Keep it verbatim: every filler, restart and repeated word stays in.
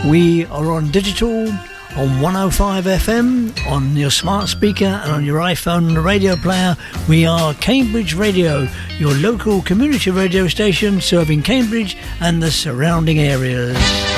We are on digital, on one oh five F M, on your smart speaker and on your iPhone radio player. We are Cambridge Radio, your local community radio station serving Cambridge and the surrounding areas.